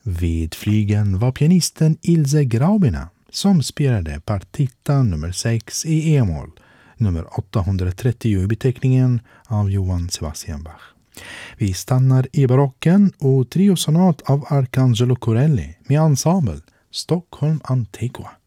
Vid flygeln var pianisten Ilse Graubiner som spelade partita nummer 6 i E-moll, nummer 830 i beteckningen av Johann Sebastian Bach. Vi stannar i barocken och triosonat av Arcangelo Corelli med ensemble Stockholm Antigua.